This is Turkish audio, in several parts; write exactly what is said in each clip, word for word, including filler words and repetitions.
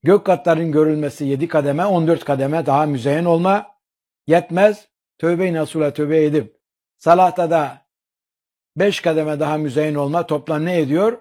Gök katların görülmesi yedi kademe, on dört kademe daha müzeyyen olma yetmez. Tövbe-i nasuha tövbe edip salahta da beş kademe daha müzeyyen olma toplam ne ediyor?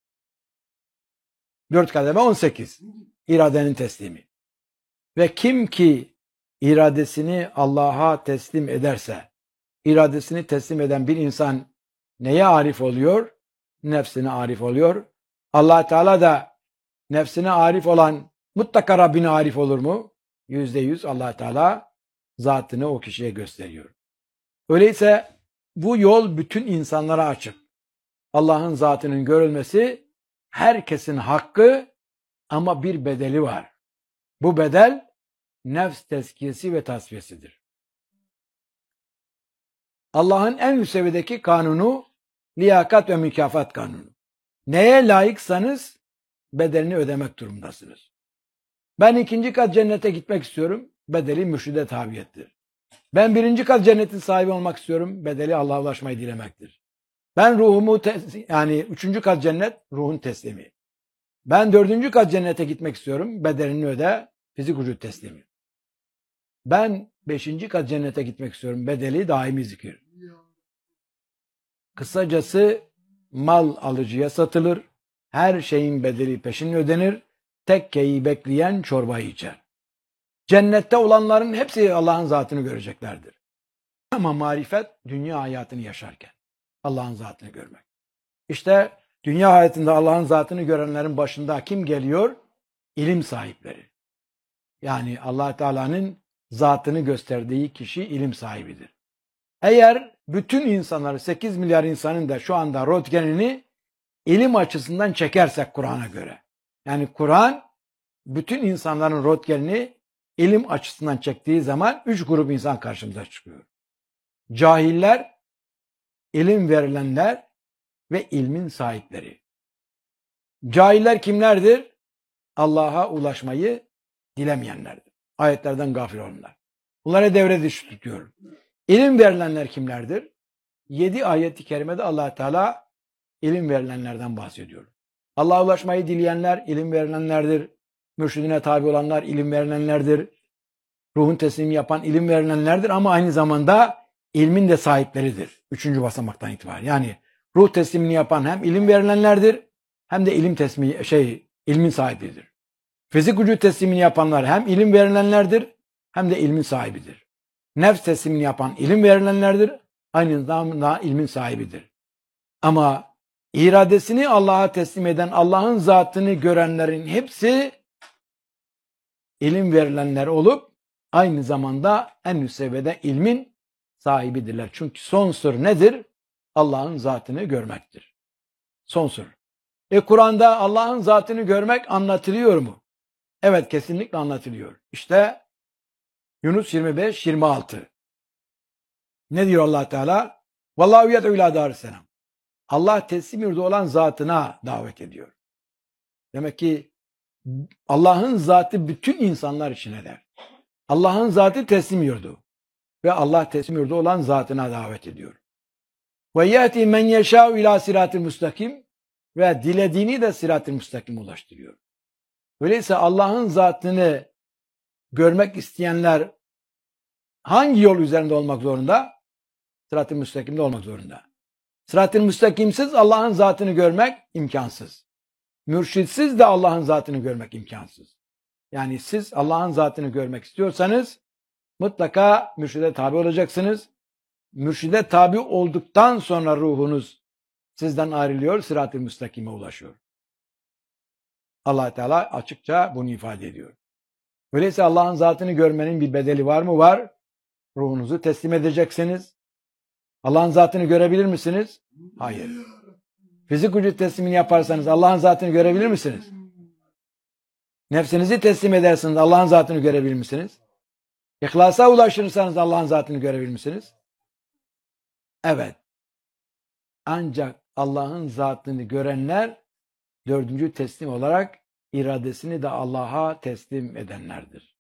dört kademe on sekiz. İradenin teslimi. Ve kim ki iradesini Allah'a teslim ederse, iradesini teslim eden bir insan neye arif oluyor? Nefsine arif oluyor. Allah Teala da nefsine arif olan mutlaka Rabbine arif olur mu? Yüzde yüz Allah Teala zatını o kişiye gösteriyor. Öyleyse bu yol bütün insanlara açık. Allah'ın zatının görülmesi herkesin hakkı ama bir bedeli var. Bu bedel nefs tezkiyesi ve tasfiyesidir. Allah'ın en üst seviyedeki kanunu liyakat ve mükafat kanunu. Neye layıksanız bedelini ödemek durumundasınız. Ben ikinci kat cennete gitmek istiyorum. Bedeli mürşide tabiyettir. Ben birinci kat cennetin sahibi olmak istiyorum. Bedeli Allah'a ulaşmayı dilemektir. Ben ruhumu yani üçüncü kat cennet ruhun teslimi. Ben dördüncü kat cennete gitmek istiyorum. Bedelini öde fizik vücut teslimi. Ben beşinci kat cennete gitmek istiyorum. Bedeli daimi zikir. Kısacası mal alıcıya satılır. Her şeyin bedeli peşin ödenir. Tekkeyi bekleyen çorbayı içer. Cennette olanların hepsi Allah'ın zatını göreceklerdir. Ama marifet dünya hayatını yaşarken Allah'ın zatını görmek. İşte dünya hayatında Allah'ın zatını görenlerin başında kim geliyor? İlim sahipleri. Yani Allah Teala'nın zatını gösterdiği kişi ilim sahibidir. Eğer bütün insanları sekiz milyar insanın da şu anda röntgenini ilim açısından çekersek Kur'an'a göre. Yani Kur'an bütün insanların röntgenini ilim açısından çektiği zaman üç grup insan karşımıza çıkıyor. Cahiller, ilim verilenler ve ilmin sahipleri. Cahiller kimlerdir? Allah'a ulaşmayı dilemeyenlerdir. Ayetlerden gafil olanlar. Bunlara devre dışı tutuyor. İlim verilenler kimlerdir? Yedi ayet-i kerimede Allah Teala ilim verilenlerden bahsediyor. Allah'a ulaşmayı dileyenler ilim verilenlerdir. Mürşidine tabi olanlar ilim verilenlerdir. Ruhun teslimi yapan ilim verilenlerdir ama aynı zamanda ilmin de sahipleridir. Üçüncü basamaktan itibaren. Yani ruh teslimini yapan hem ilim verilenlerdir hem de ilim teslimi şey ilmin sahibidir. Fizik vücut teslimini yapanlar hem ilim verilenlerdir hem de ilmin sahibidir. Nefs teslimini yapan ilim verilenlerdir, aynı zamanda ilmin sahibidir. Ama iradesini Allah'a teslim eden Allah'ın zatını görenlerin hepsi ilim verilenler olup aynı zamanda en üst seviyede ilmin sahibidirler. Çünkü son sır nedir? Allah'ın zatını görmektir. Son sır. E Kur'an'da Allah'ın zatını görmek anlatılıyor mu? Evet, kesinlikle anlatılıyor. İşte Yunus yirmi beş yirmi altı. Ne diyor Allah Teala? Vallahu yed'u ila darisselam. Allah teslim yurdu olan zatına davet ediyor. Demek ki Allah'ın zatı bütün insanlar için eder. Allah'ın zatı teslim yurdu. Ve Allah teslim yurdu olan zatına davet ediyor. Ve yati men yeşâ'u ila siratil müstakim ve dilediğini de sırat-ı müstakime ulaştırıyor. Öyleyse Allah'ın zatını görmek isteyenler hangi yol üzerinde olmak zorunda? Sırat-ı müstakimde olmak zorunda. Sırat-ı müstakimsiz Allah'ın zatını görmek imkansız. Mürşitsiz de Allah'ın zatını görmek imkansız. Yani siz Allah'ın zatını görmek istiyorsanız mutlaka mürşide tabi olacaksınız. Mürşide tabi olduktan sonra ruhunuz sizden ayrılıyor, sırat-ı müstakime ulaşıyor. Allah Teala açıkça bunu ifade ediyor. Öyleyse Allah'ın zatını görmenin bir bedeli var mı? Var. Ruhunuzu teslim edeceksiniz. Allah'ın zatını görebilir misiniz? Hayır. Fizik vücut teslimini yaparsanız Allah'ın zatını görebilir misiniz? Nefsinizi teslim ederseniz Allah'ın zatını görebilir misiniz? İhlasa ulaşırsanız Allah'ın zatını görebilir misiniz? Evet. Ancak Allah'ın zatını görenler dördüncü teslim olarak iradesini de Allah'a teslim edenlerdir.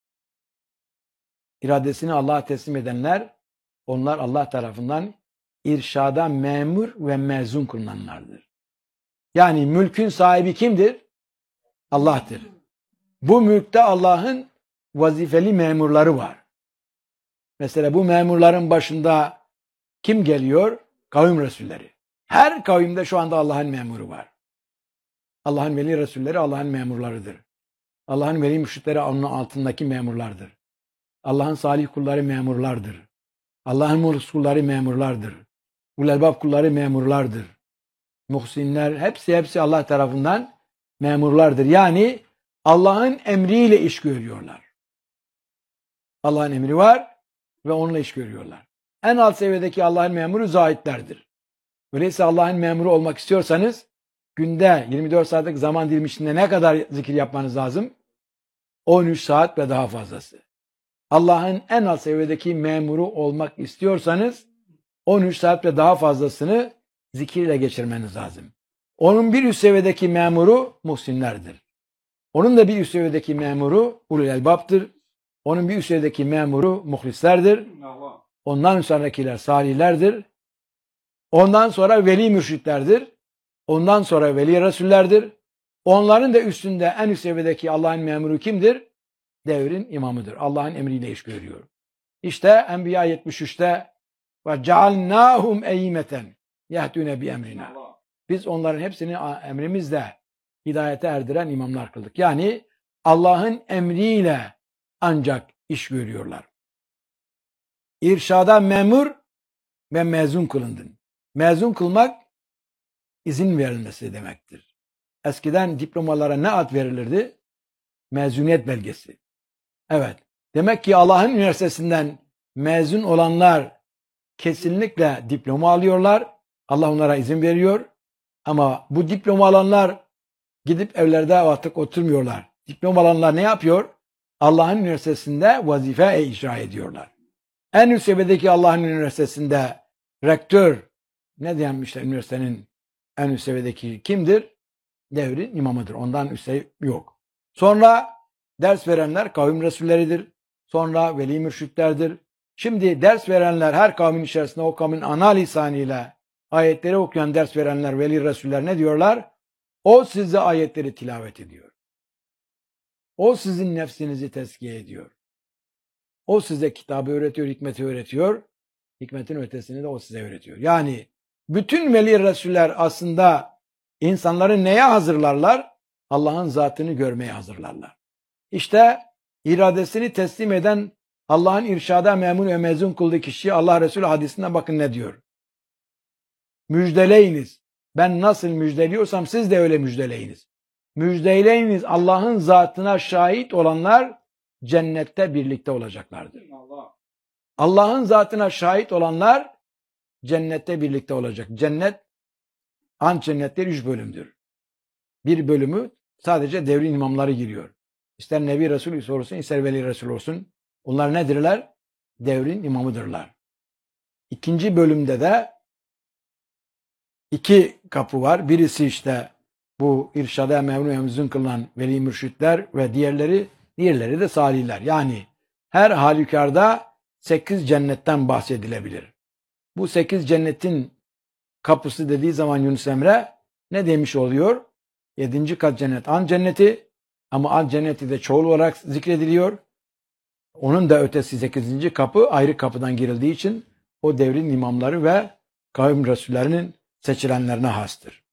İradesini Allah'a teslim edenler, onlar Allah tarafından irşada memur ve mezun kılınanlardır. Yani mülkün sahibi kimdir? Allah'tır. Bu mülkte Allah'ın vazifeli memurları var. Mesela bu memurların başında kim geliyor? Kavim Resulleri. Her kavimde şu anda Allah'ın memuru var. Allah'ın veli Resulleri Allah'ın memurlarıdır. Allah'ın veli mürşitleri onun altındaki memurlardır. Allah'ın salih kulları memurlardır. Allah'ın muhlis kulları memurlardır. Ulelbab kulları memurlardır. Muhsinler hepsi hepsi Allah tarafından memurlardır. Yani Allah'ın emriyle iş görüyorlar. Allah'ın emri var ve onunla iş görüyorlar. En alt seviyedeki Allah'ın memuru zahitlerdir. Öyleyse Allah'ın memuru olmak istiyorsanız günde yirmi dört saatlik zaman dilimi içinde ne kadar zikir yapmanız lazım? on üç saat ve daha fazlası. Allah'ın en alt seviyedeki memuru olmak istiyorsanız on üç saat ve daha fazlasını zikirle geçirmeniz lazım. Onun bir üst seviyedeki memuru muhsinlerdir. Onun da bir üst seviyedeki memuru ulul elbaptır. Onun bir üst seviyedeki memuru muhlislerdir. Ondan sonrakiler salihlerdir. Ondan sonra veli mürşitlerdir. Ondan sonra veli resullerdir. Onların da üstünde en üst seviyedeki Allah'ın memuru kimdir? Devrin imamıdır. Allah'ın emriyle iş görüyor. İşte Enbiya yetmiş üçte ve cealnâhum eyyimeten yehdûne bi emrina. Biz onların hepsini emrimizle hidayete erdiren imamlar kıldık. Yani Allah'ın emriyle ancak iş görüyorlar. İrşada memur ve mezun kılındın. Mezun kılmak izin verilmesi demektir. Eskiden diplomalara ne ad verilirdi? Mezuniyet belgesi. Evet. Demek ki Allah'ın üniversitesinden mezun olanlar kesinlikle diploma alıyorlar. Allah onlara izin veriyor. Ama bu diploma alanlar gidip evlerde artık oturmuyorlar. Diploma alanlar ne yapıyor? Allah'ın üniversitesinde vazife icra ediyorlar. En üst seviyedeki Allah'ın üniversitesinde rektör, ne diyenmişler üniversitenin en üst seviyedeki kimdir? Devrin imamıdır. Ondan üstte yok. Sonra ders verenler kavim resulleridir. Sonra veli mürşitlerdir. Şimdi ders verenler her kavmin içerisinde o kavmin ana lisanıyla ayetleri okuyan ders verenler veli resuller ne diyorlar? O size ayetleri tilavet ediyor. O sizin nefsinizi tezkiye ediyor. O size kitabı öğretiyor, hikmeti öğretiyor. Hikmetin ötesini de o size öğretiyor. Yani bütün veli resuller aslında insanları neye hazırlarlar? Allah'ın zatını görmeye hazırlarlar. İşte iradesini teslim eden Allah'ın irşada memur ve mezun kıldığı kişi Allah Resulü hadisine bakın ne diyor. Müjdeleyiniz. Ben nasıl müjdeliyorsam siz de öyle müjdeleyiniz. Müjdeleyiniz. Allah'ın zatına şahit olanlar cennette birlikte olacaklardır. Allah'ın zatına şahit olanlar cennette birlikte olacak. Cennet, an cennetler üç bölümdür. Bir bölümü sadece devrin imamları giriyor. İster Nebi Resul olsun, ister Veli Resul olsun. Onlar nedirler? Devrin imamıdırlar. İkinci bölümde de iki kapı var. Birisi işte bu irşada memnun mezun kılınan veli mürşitler ve diğerleri diğerleri de salihler. Yani her halükarda sekiz cennetten bahsedilebilir. Bu sekiz cennetin kapısı dediği zaman Yunus Emre ne demiş oluyor? Yedinci kat cennet an cenneti ama an cenneti de çoğul olarak zikrediliyor. Onun da ötesi sekizinci kapı ayrı kapıdan girildiği için o devrin imamları ve kavim resullerinin seçilenlerine hastır.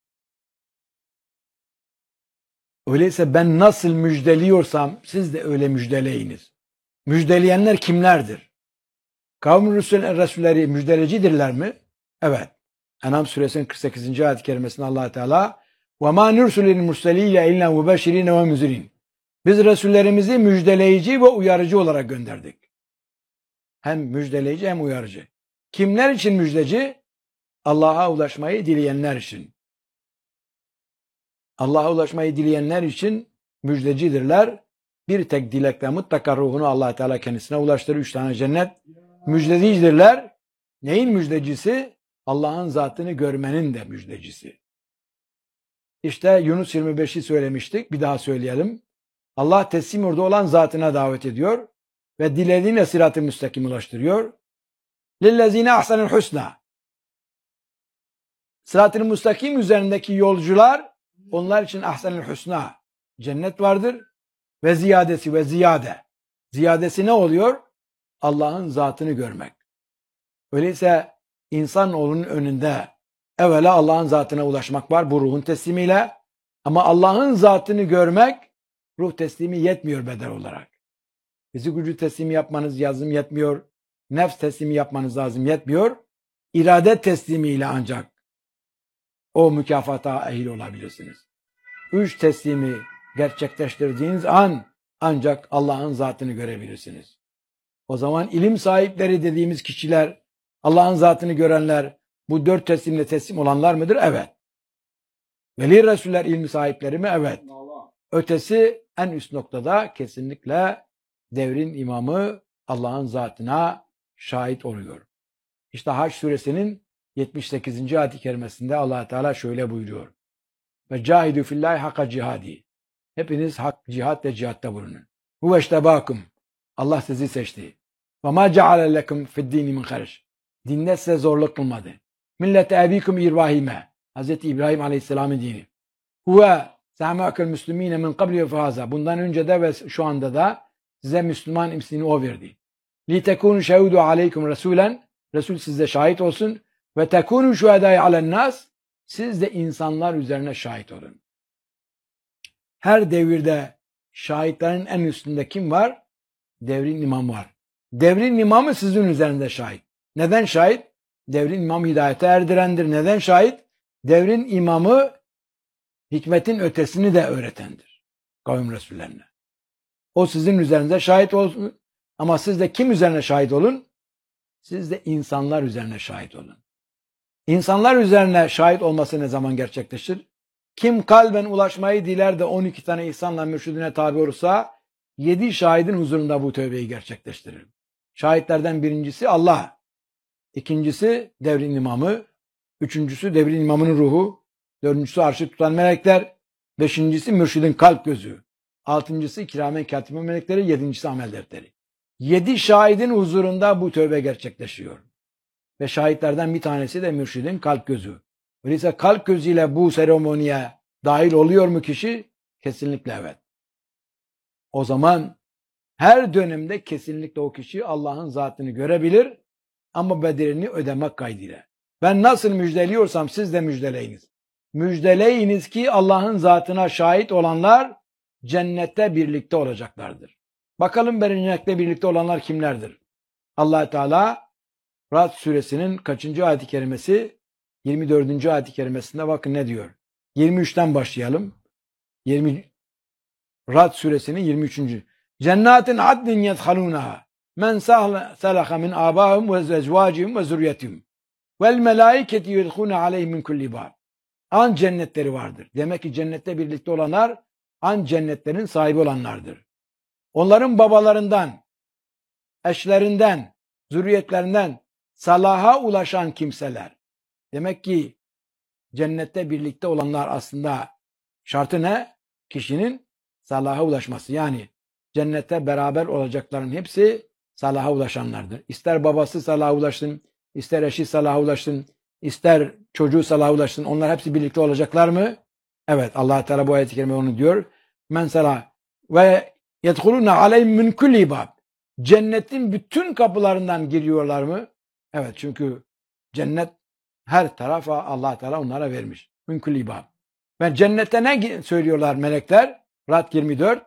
Öyleyse ben nasıl müjdeliyorsam siz de öyle müjdeleyiniz. Müjdeleyenler kimlerdir? Kavim resulleri müjdelecidirler mi? Evet. En'am suresinin kırk sekizinci ayet-i kerimesinde Allah Teala وَمَا نُرْسُلِ الْمُرْسَلِينَ اِلَّا مُبَشِّرِينَ وَمُنْذِرِينَ Biz resullerimizi müjdeleyici ve uyarıcı olarak gönderdik. Hem müjdeleyici hem uyarıcı. Kimler için müjdeci? Allah'a ulaşmayı dileyenler için. Allah'a ulaşmayı dileyenler için müjdecidirler. Bir tek dilekle mutlaka ruhunu Allah Teala kendisine ulaştırır. Üç tane cennet. Müjdecidirler. Neyin müjdecisi? Allah'ın zatını görmenin de müjdecisi. İşte Yunus yirmi beşi söylemiştik. Bir daha söyleyelim. Allah teslim orada olan zatına davet ediyor ve dilediğine sırat-ı müstakim ulaştırıyor. Lillezine ahsenul husna. Sırat-ı müstakim üzerindeki yolcular onlar için ahsenul husna. Cennet vardır. ve ziyadesi ve ziyade. Ziyadesi ne oluyor? Allah'ın zatını görmek. Öyleyse insanoğlunun önünde evvela Allah'ın zatına ulaşmak var bu ruhun teslimiyle. Ama Allah'ın zatını görmek ruh teslimi yetmiyor bedel olarak. Fizik gücü teslimi yapmanız lazım yetmiyor. Nefs teslimi yapmanız lazım yetmiyor. İrade teslimiyle ancak o mükafata ehil olabilirsiniz. Üç teslimi gerçekleştirdiğiniz an ancak Allah'ın zatını görebilirsiniz. O zaman ilim sahipleri dediğimiz kişiler, Allah'ın zatını görenler, bu dört teslimle teslim olanlar mıdır? Evet. Veli Resuller ilmi sahipleri mi? Evet. Ötesi en üst noktada kesinlikle devrin imamı Allah'ın zatına şahit oluyor. İşte Hac suresinin yetmiş sekizinci ayet-i kerimesinde Allah Teala şöyle buyuruyor. Ve cahidu fillahi hakka cihadi. Hepiniz hak cihat ve cihatta bulunun. Huve iştebakum. Allah sizi seçti. Ve ma ceale lekum fid dini min hariç. Dinde size zorluk kılmadı. Millete ebikum İbrahim'e. Hazreti İbrahim Aleyhisselam'ın dini. Huve semâkel müslümîne min qabli ve faza. Bundan önce de ve şu anda da size Müslüman ismini o verdi. Li tekunu şehudu aleykum resulen. Resul size şahit olsun. Ve tekunu şuhedâi alennâs. Siz de insanlar üzerine şahit olun. Her devirde şahitlerin en üstünde kim var? Devrin imamı var. Devrin imamı sizin üzerinde şahit. Neden şahit? Devrin imamı hidayete erdirendir. Neden şahit? Devrin imamı hikmetin ötesini de öğretendir. Kavim Resullerine. O sizin üzerinde şahit olsun. Ama siz de kim üzerine şahit olun? Siz de insanlar üzerine şahit olun. İnsanlar üzerine şahit olması ne zaman gerçekleşir? Kim kalben ulaşmayı diler de on iki tane ihsanla mürşidine tabi olursa yedi şahidin huzurunda bu tövbeyi gerçekleştirir. Şahitlerden birincisi Allah. İkincisi devrin imamı. Üçüncüsü devrin imamının ruhu. Dördüncüsü arşı tutan melekler. Beşincisi mürşidin kalp gözü. Altıncısı kiramen katibe melekleri. Yedincisi amel defteri. Yedi şahidin huzurunda bu tövbe gerçekleşiyor. Ve şahitlerden bir tanesi de mürşidin kalp gözü. Öyleyse kalp gözüyle bu seremoniye dahil oluyor mu kişi? Kesinlikle evet. O zaman her dönemde kesinlikle o kişi Allah'ın zatını görebilir ama bedelini ödemek kaydıyla. Ben nasıl müjdeliyorsam siz de müjdeleyiniz. Müjdeleyiniz ki Allah'ın zatına şahit olanlar cennette birlikte olacaklardır. Bakalım cennette birlikte olanlar kimlerdir? Allah Teala Ra'd suresinin kaçıncı ayet-i kerimesi? yirmi dördüncü ayet-i kerimesinde bakın ne diyor. yirmi üçten başlayalım. yirmi Ra'd suresinin yirmi üçüncü Cennetin adnin yedhalunaha men salaha min abahum ve ezvacihim ve zurriyetihim vel melaiketi yedhulune aleyhim min kulli bab. An cennetleri vardır. Demek ki cennette birlikte olanlar an cennetlerin sahibi olanlardır. Onların babalarından, eşlerinden, zürriyetlerinden salaha ulaşan kimseler. Demek ki cennette birlikte olanlar aslında şartı ne? Kişinin salaha ulaşması. Yani cennette beraber olacakların hepsi salaha ulaşanlardır. İster babası salaha ulaşsın, ister eşi salaha ulaşsın, ister çocuğu salaha ulaşsın. Onlar hepsi birlikte olacaklar mı? Evet, Allah Teala bu ayet-i kerime onu diyor. Men salah ve yedhuluna aleyhim min kulli bab. Cennetin bütün kapılarından giriyorlar mı? Evet, çünkü cennet her tarafa Allah Teala onlara vermiş. Min kulli bab. Ve cennette ne söylüyorlar melekler? Ra'd yirmi dört.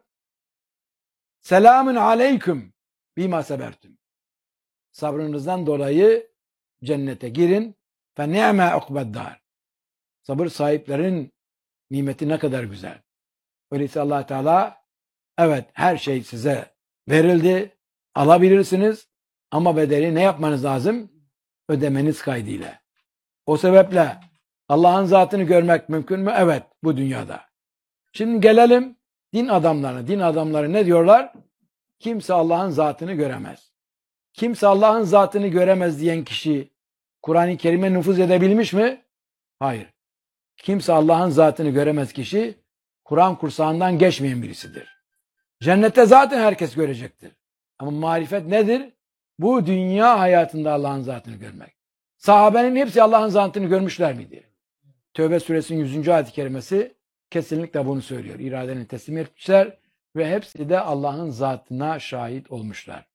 Selamun aleyküm bima sebertüm. Sabrınızdan dolayı cennete girin. Fe ni'me ukbeddar. Sabır sahiplerin nimeti ne kadar güzel. Öyleyse Allah Teala evet her şey size verildi. Alabilirsiniz. Ama bedeli ne yapmanız lazım? Ödemeniz kaydıyla. O sebeple Allah'ın zatını görmek mümkün mü? Evet, bu dünyada. Şimdi gelelim din adamlarına. Din adamları ne diyorlar? Kimse Allah'ın zatını göremez. Kimse Allah'ın zatını göremez diyen kişi Kur'an-ı Kerim'e nüfuz edebilmiş mi? Hayır. Kimse Allah'ın zatını göremez kişi Kur'an kursağından geçmeyen birisidir. Cennette zaten herkes görecektir. Ama marifet nedir? Bu dünya hayatında Allah'ın zatını görmek. Sahabenin hepsi Allah'ın zatını görmüşler miydi? Tövbe suresinin yüzüncü ayet-i kerimesi kesinlikle bunu söylüyor. İradenin teslim etmişler ve hepsi de Allah'ın zatına şahit olmuşlar.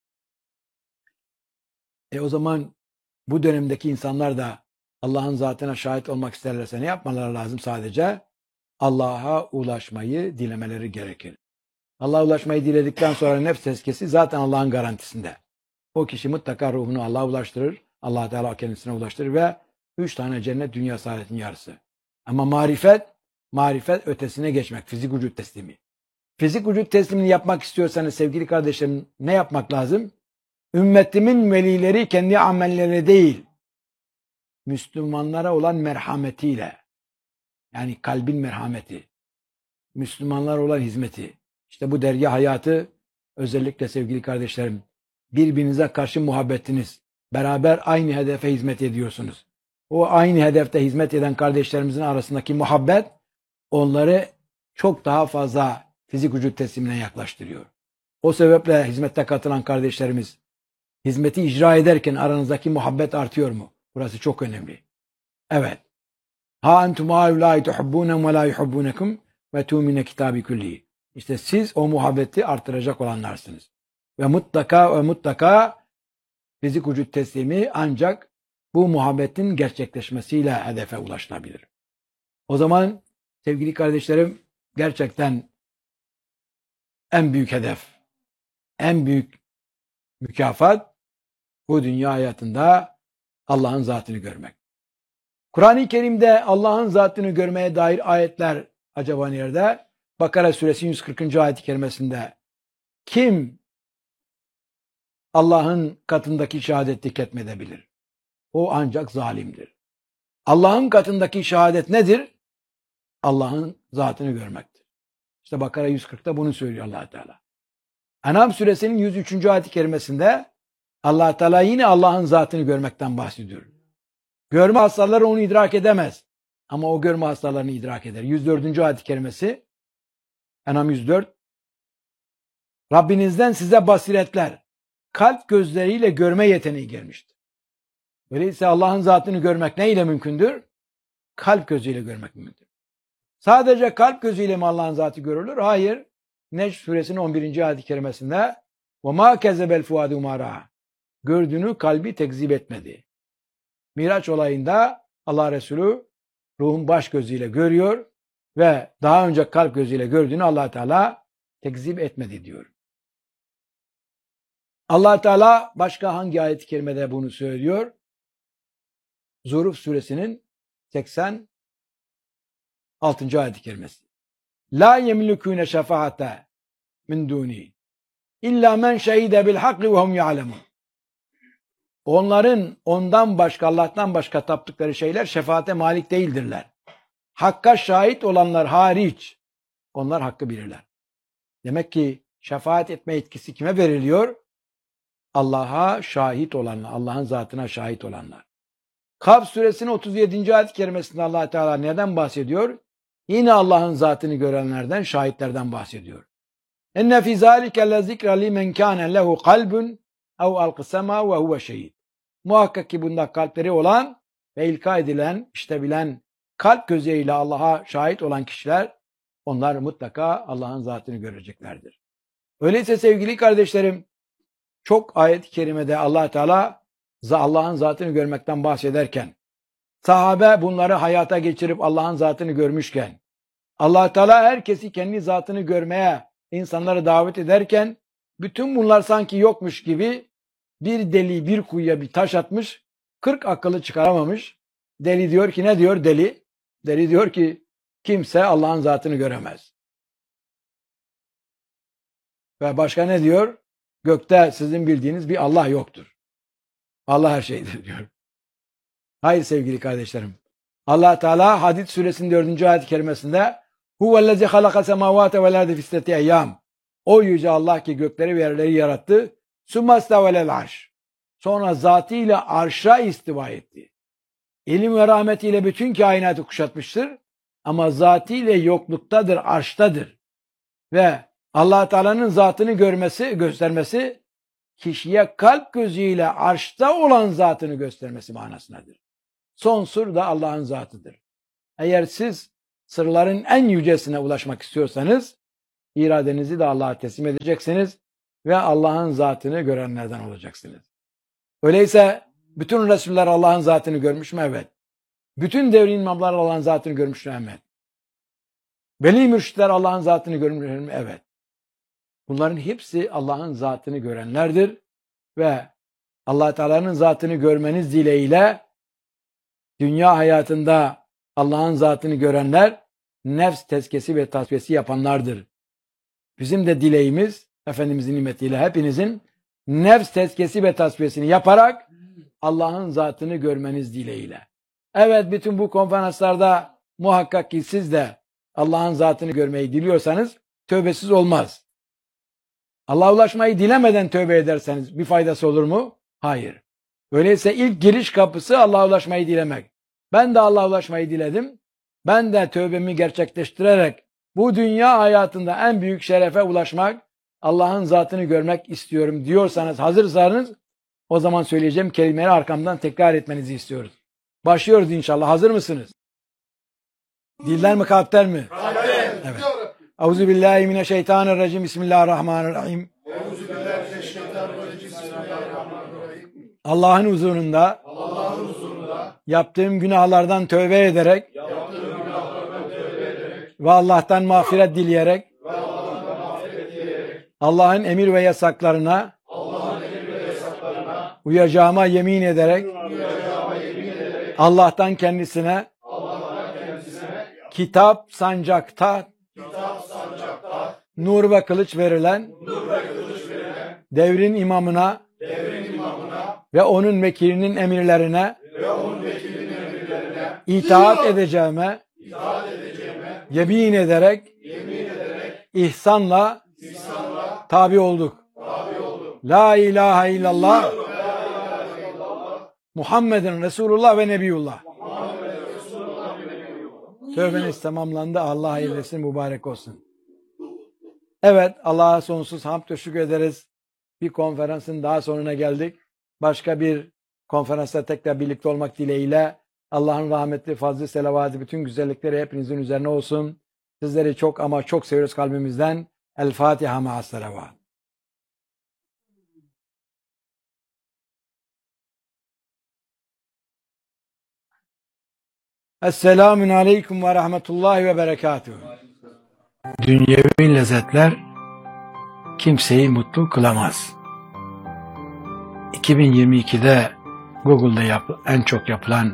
E o zaman bu dönemdeki insanlar da Allah'ın zatına şahit olmak isterlerse ne yapmaları lazım? Sadece Allah'a ulaşmayı dilemeleri gerekir. Allah'a ulaşmayı diledikten sonra nefs tezkiyesi zaten Allah'ın garantisinde. O kişi mutlaka ruhunu Allah'a ulaştırır. Allah Teala kendisine ulaştırır ve üç tane cennet dünya saadetinin yarısı. Ama marifet, marifet ötesine geçmek. Fizik vücut teslimi. Fizik vücut teslimini yapmak istiyorsanız sevgili kardeşlerim ne yapmak lazım? Ümmetimin velileri kendi amelleri değil, Müslümanlara olan merhametiyle, yani kalbin merhameti, Müslümanlara olan hizmeti. İşte bu derya hayatı özellikle sevgili kardeşlerim, birbirinize karşı muhabbetiniz, beraber aynı hedefe hizmet ediyorsunuz. O aynı hedefte hizmet eden kardeşlerimizin arasındaki muhabbet onları çok daha fazla fizik vücut teslimine yaklaştırıyor. O sebeple hizmette katılan kardeşlerimiz hizmeti icra ederken aranızdaki muhabbet artıyor mu? Burası çok önemli. Evet. Ha entum haulâi tuhibbûnem ve lâ yuhibbûnekum ve tûmine kitâbi küllihi. İşte siz o muhabbeti artıracak olanlarsınız. Ve mutlaka ve mutlaka fizik vücut teslimi ancak bu muhabbetin gerçekleşmesiyle hedefe ulaşılabilir. O zaman sevgili kardeşlerim gerçekten en büyük hedef, en büyük mükafat bu dünya hayatında Allah'ın zatını görmek. Kur'an-ı Kerim'de Allah'ın zatını görmeye dair ayetler acaba nerede? Bakara suresi yüz kırkıncı ayet-i kerimesinde kim Allah'ın katındaki şehadeti ketmedebilir? O ancak zalimdir. Allah'ın katındaki şehadet nedir? Allah'ın zatını görmektir. İşte Bakara yüz kırkta bunu söylüyor Allah Teala. En'am suresinin yüz üçüncü ayet-i kerimesinde Allah Teala yine Allah'ın zatını görmekten bahsediyor. Görme hastaları onu idrak edemez. Ama o görme hastalarını idrak eder. yüz dördüncü ayet-i kerimesi En'am yüz dört Rabbinizden size basiretler, kalp gözleriyle görme yeteneği gelmiştir. Öyleyse Allah'ın zatını görmek neyle mümkündür? Kalp gözüyle görmek mümkündür. Sadece kalp gözüyle mi Allah'ın zatı görülür? Hayır. Necm suresinin on birinci ayet-i kerimesinde وَمَا كَذَبَ الْفُوَادُ مَا gördüğünü kalbi tekzip etmedi. Miraç olayında Allah Resulü ruhun baş gözüyle görüyor ve daha önce kalp gözüyle gördüğünü Allah Teala tekzip etmedi diyor. Allah Teala başka hangi ayet-i kerimede bunu söylüyor? Zuhruf suresinin seksen altıncı ayet-i kerimesi. La yemlikune şefaate min duni illa men şehide bil hakki ve hum ya'lemun. Onların ondan başka, Allah'tan başka taptıkları şeyler şefaate malik değildirler. Hakka şahit olanlar hariç onlar hakkı bilirler. Demek ki şefaat etme etkisi kime veriliyor? Allah'a şahit olanlar, Allah'ın zatına şahit olanlar. Kaf suresinin otuz yedinci ayet-i kerimesinde Allah Teala neden bahsediyor? Yine Allah'ın zatını görenlerden, şahitlerden bahsediyor. Enne fî zâlike lezikra limen kâne lehu kalbun ev alqısema ve huve şehid. Muhakkak ki bunda kalpleri olan ve ilka edilen, işte bilen, kalp gözüyle Allah'a şahit olan kişiler, onlar mutlaka Allah'ın zatını göreceklerdir. Öyleyse sevgili kardeşlerim, çok ayet-i kerimede Allah Teala Allah'ın zatını görmekten bahsederken, sahabe bunları hayata geçirip Allah'ın zatını görmüşken, Allah Teala herkesi kendi zatını görmeye insanları davet ederken, bütün bunlar sanki yokmuş gibi bir deli bir kuyuya bir taş atmış, kırk akıllı çıkaramamış. Deli diyor ki ne diyor deli? Deli diyor ki kimse Allah'ın zatını göremez. Ve başka ne diyor? Gökte sizin bildiğiniz bir Allah yoktur. Allah her şeydir diyor. Hayır sevgili kardeşlerim. Allah Teala Hadid suresinin dördüncü ayet-i kerimesinde huvellezî halaka semâvâte vel ardı fî sitteti eyyâm. O yüce Allah ki gökleri ve yerleri yarattı. Summastavelel arş. Sonra zatıyla arşa istiva etti. İlim ve rahmetiyle bütün kainatı kuşatmıştır. Ama zatıyla yokluktadır, arştadır. Ve Allah Teala'nın zatını görmesi, göstermesi kişiye kalp gözüyle arşta olan zatını göstermesi manasındadır. Son sır da Allah'ın zatıdır. Eğer siz sırların en yücesine ulaşmak istiyorsanız iradenizi de Allah'a teslim edeceksiniz ve Allah'ın zatını görenlerden olacaksınız. Öyleyse bütün Resuller Allah'ın zatını görmüş mü? Evet. Bütün devrin imamlar Allah'ın zatını görmüş mü? Evet. Veli mürşitler Allah'ın zatını görmüş mü? Evet. Bunların hepsi Allah'ın zatını görenlerdir ve Allah Teala'nın zatını görmeniz dileğiyle dünya hayatında Allah'ın zatını görenler nefs tezkiyesi ve tasfiyesi yapanlardır. Bizim de dileğimiz Efendimizin nimetiyle hepinizin nefs tezkiyesi ve tasfiyesini yaparak Allah'ın zatını görmeniz dileğiyle. Evet, bütün bu konferanslarda muhakkak ki siz de Allah'ın zatını görmeyi diliyorsanız tövbesiz olmaz. Allah'a ulaşmayı dilemeden tövbe ederseniz bir faydası olur mu? Hayır. Öyleyse ilk giriş kapısı Allah'a ulaşmayı dilemek. Ben de Allah'a ulaşmayı diledim. Ben de tövbemi gerçekleştirerek bu dünya hayatında en büyük şerefe ulaşmak, Allah'ın zatını görmek istiyorum diyorsanız, hazırsanız o zaman söyleyeceğim kelimeleri arkamdan tekrar etmenizi istiyoruz. Başlıyoruz inşallah. Hazır mısınız? Dilden mi kalpten mi? Kalpten. Evet. Euzubillahimineşşeytanirracim. Bismillahirrahmanirrahim. Euzubillahimineşşeytanirracim. Bismillahirrahmanirrahim. Allah'ın huzurunda Allah'ın huzurunda yaptığım günahlardan tövbe ederek yaptığım günahlardan tövbe ederek ve Allah'tan mağfiret dileyerek ve Allah'tan mağfiret dileyerek Allah'ın emir ve yasaklarına Allah'ın emir ve yasaklarına uyacağıma yemin ederek uyacağıma yemin ederek Allah'tan kendisine Allah'tan kendisine kitap sancakta kitap sancakta nur ve kılıç verilen nur ve kılıç verilen devrin imamına devrin imamına ve onun vekilinin emirlerine ve onun vekilinin emirlerine itaat edeceğime itaat edeceğime yemin ederek yemin ederek ihsanla ihsanla tabi olduk. tabi oldum. La ilahe illallah La ilahe illallah Muhammedun Resulullah ve Nebiyullah. Muhammed Resulullah ve Nebiyullah. Tövbeniz tamamlandı. Allah eylesin, mübarek olsun. Evet, Allah'a sonsuz hamd ve şükür ederiz. Bir konferansın daha sonuna geldik. Başka bir konferansta tekrar birlikte olmak dileğiyle Allah'ın rahmetli, fazlı, selavatı, bütün güzellikleri hepinizin üzerine olsun. Sizleri çok ama çok seviyoruz kalbimizden. El Fatiha ma'as selavat. Esselamun aleyküm ve rahmetullahi ve berekatuhu. Dünyevi lezzetler kimseyi mutlu kılamaz. iki bin yirmi ikide Google'da yap, en çok yapılan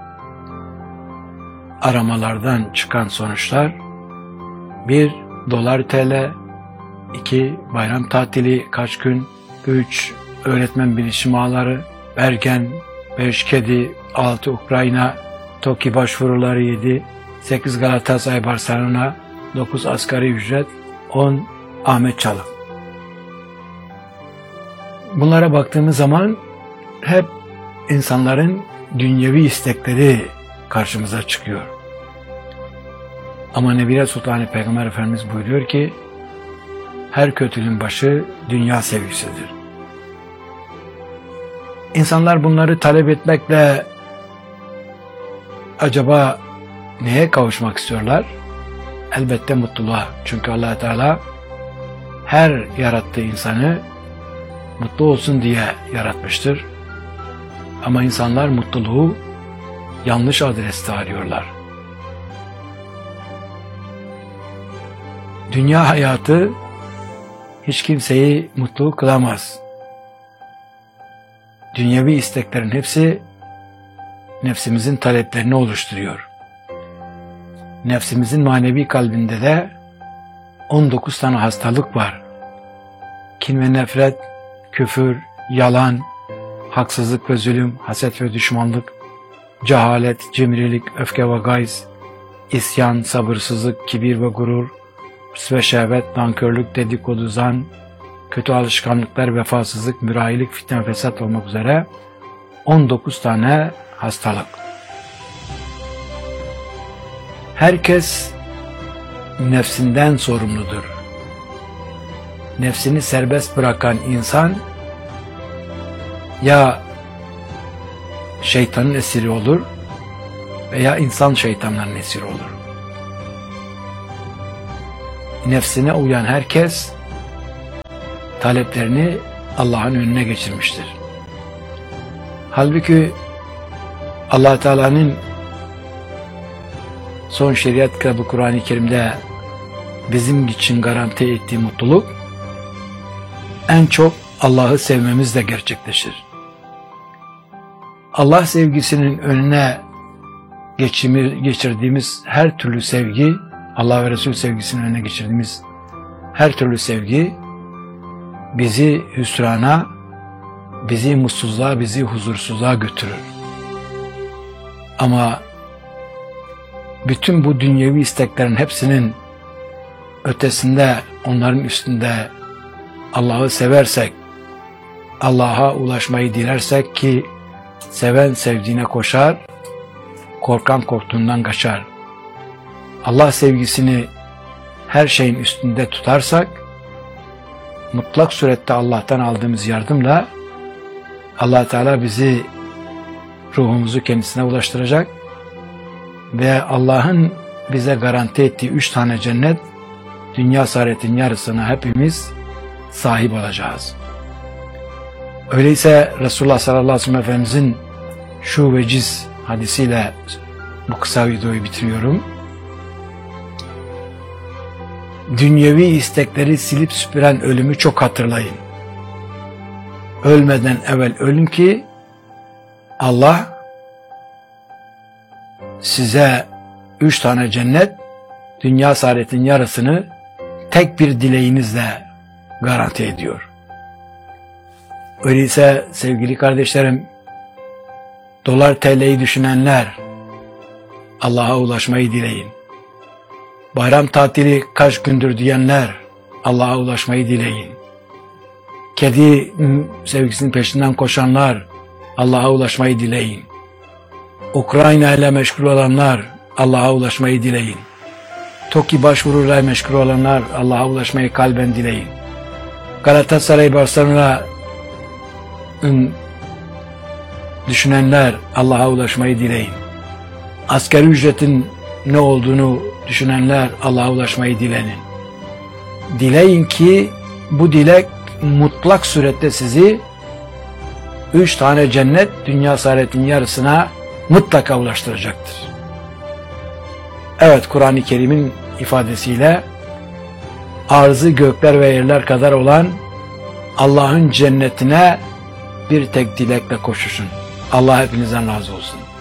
aramalardan çıkan sonuçlar: bir dolar T L, iki bayram tatili kaç gün, üç öğretmen bilişim ağları, Bergen, beş kedi, altı Ukrayna, TOKİ başvuruları yedi, sekiz Galatasaray Barcelona, dokuz asgari ücret, on Ahmet Çalık. Bunlara baktığımız zaman hep insanların dünyevi istekleri karşımıza çıkıyor. Ama Nebiler Sultanı Peygamber Efendimiz buyuruyor ki her kötülüğün başı dünya sevgisidir. İnsanlar bunları talep etmekle acaba neye kavuşmak istiyorlar? Elbette mutluluğa. Çünkü Allah Teala her yarattığı insanı mutlu olsun diye yaratmıştır. Ama insanlar mutluluğu yanlış adreste arıyorlar. Dünya hayatı hiç kimseyi mutlu kılamaz. Dünyevi isteklerin hepsi nefsimizin taleplerini oluşturuyor. Nefsimizin manevi kalbinde de on dokuz tane hastalık var. Kin ve nefret, küfür, yalan, haksızlık ve zulüm, haset ve düşmanlık, cehalet, cimrilik, öfke ve gayz, isyan, sabırsızlık, kibir ve gurur, hırs ve şehvet, nankörlük, dedikodu, zan, kötü alışkanlıklar, vefasızlık, mürahilik, fitne ve fesat olmak üzere on dokuz tane hastalık. Herkes nefsinden sorumludur. Nefsini serbest bırakan insan ya şeytanın esiri olur veya insan şeytanların esiri olur. nefsine uyan herkes taleplerini Allah'ın önüne geçirmiştir. Halbuki Allah Teala'nın son şeriat kitabı Kur'an-ı Kerim'de bizim için garanti ettiği mutluluk en çok Allah'ı sevmemizle gerçekleşir. Allah sevgisinin önüne geçirdiğimiz her türlü sevgi, Allah ve Resul sevgisinin önüne geçirdiğimiz her türlü sevgi bizi hüsrana, bizi mutsuzluğa, bizi huzursuzluğa götürür. Ama bütün bu dünyevi isteklerin hepsinin ötesinde, onların üstünde Allah'ı seversek, Allah'a ulaşmayı dilersek ki seven sevdiğine koşar, korkan korktuğundan kaçar. Allah sevgisini her şeyin üstünde tutarsak, mutlak surette Allah'tan aldığımız yardımla Allah Teala bizi, ruhumuzu kendisine ulaştıracak ve Allah'ın bize garanti ettiği üç tane cennet, dünya saadetin yarısına hepimiz sahip olacağız. Öyleyse Resulullah sallallahu aleyhi ve sellem Efendimizin şu veciz hadisiyle bu kısa videoyu bitiriyorum. Dünyevi istekleri silip süpüren ölümü çok hatırlayın. Ölmeden evvel ölün ki Allah size üç tane cennet, dünya saadetin yarısını tek bir dileğinizle garanti ediyor. Öyleyse sevgili kardeşlerim, dolar T L'yi düşünenler Allah'a ulaşmayı dileyin. Bayram tatili kaç gündür diyenler Allah'a ulaşmayı dileyin. Kedi sevgisinin peşinden koşanlar Allah'a ulaşmayı dileyin. Ukrayna ile meşgul olanlar Allah'a ulaşmayı dileyin. TOKİ başvuruyla meşgul olanlar Allah'a ulaşmayı kalben dileyin. Galatasaray Barcelona düşünenler Allah'a ulaşmayı dileyin. Asgari ücretin ne olduğunu düşünenler Allah'a ulaşmayı dileyin. Dileyin ki bu dilek mutlak surette sizi üç tane cennet, dünya saadetin yarısına mutlaka ulaştıracaktır. Evet, Kur'an-ı Kerim'in ifadesiyle arzı gökler ve yerler kadar olan Allah'ın cennetine bir tek dilekle koşuşun. Allah hepinizden razı olsun.